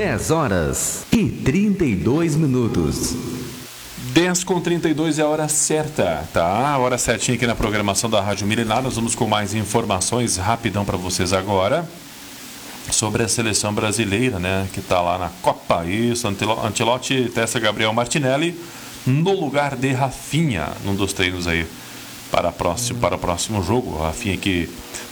10h32. 10h32 é a hora certa, tá? A hora certinha aqui na programação da Rádio Milenar. Nós vamos com mais informações rapidão para vocês agora sobre a seleção brasileira, né? Que tá lá na Copa. Isso, Ancelotti testa Gabriel Martinelli no lugar de Rafinha, num dos treinos aí para o próximo jogo. Rafinha que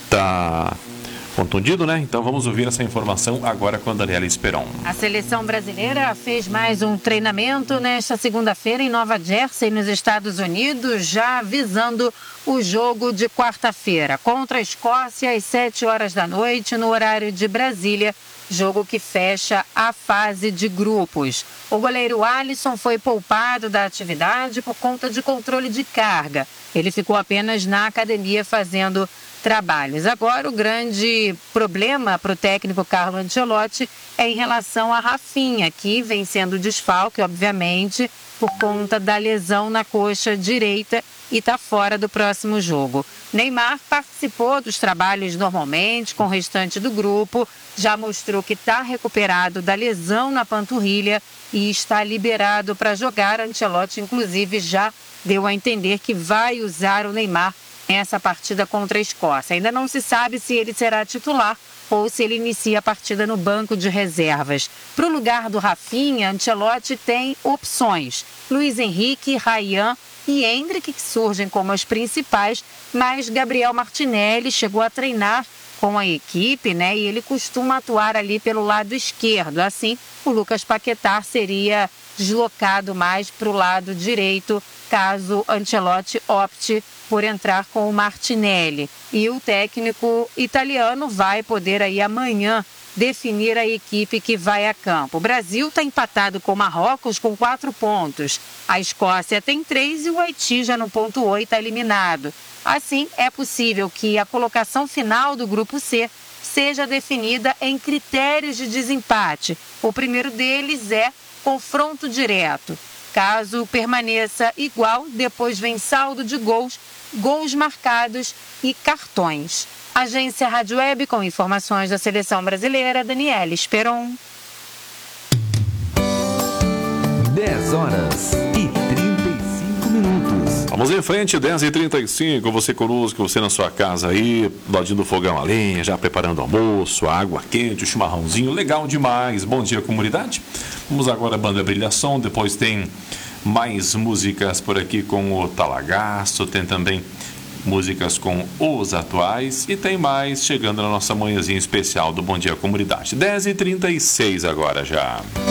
tá contundido, né? Então vamos ouvir essa informação agora com a Daniela Esperon. A seleção brasileira fez mais um treinamento nesta segunda-feira em Nova Jersey, nos Estados Unidos, já visando o jogo de quarta-feira contra a Escócia às 7h da noite, no horário de Brasília, jogo que fecha a fase de grupos. O goleiro Alisson foi poupado da atividade por conta de controle de carga. Ele ficou apenas na academia fazendo trabalhos. Agora, o grande problema para o técnico Carlo Ancelotti é em relação a Rafinha, que vem sendo desfalque, obviamente, por conta da lesão na coxa direita e está fora do próximo jogo. Neymar participou dos trabalhos normalmente com o restante do grupo, já mostrou que está recuperado da lesão na panturrilha e está liberado para jogar. Ancelotti, inclusive, já deu a entender que vai usar o Neymar nessa partida contra a Escócia. Ainda não se sabe se ele será titular ou se ele inicia a partida no banco de reservas. Para o lugar do Rafinha, Ancelotti tem opções. Luiz Henrique, Ryan e Endrick, que surgem como as principais, mas Gabriel Martinelli chegou a treinar com a equipe, né? E ele costuma atuar ali pelo lado esquerdo. Assim, o Lucas Paquetá seria deslocado mais para o lado direito, caso Ancelotti opte por entrar com o Martinelli. E o técnico italiano vai poder aí amanhã definir a equipe que vai a campo. O Brasil está empatado com o Marrocos com 4 pontos. A Escócia tem 3 e o Haiti já no ponto 8 está eliminado. Assim, é possível que a colocação final do grupo C seja definida em critérios de desempate. O primeiro deles é confronto direto. Caso permaneça igual, depois vem saldo de gols, gols marcados e cartões. Agência Rádio Web com informações da seleção brasileira, Daniela Esperon. 10h35. Vamos em frente, 10h35, você conosco, você na sua casa aí, ladinho do fogão a lenha, já preparando almoço, água quente, o chimarrãozinho, legal demais. Bom dia, comunidade. Vamos agora a banda Brilhação, depois tem mais músicas por aqui com o Talagaço, tem também músicas com os atuais e tem mais chegando na nossa manhãzinha especial do Bom Dia Comunidade. 10h36 agora já.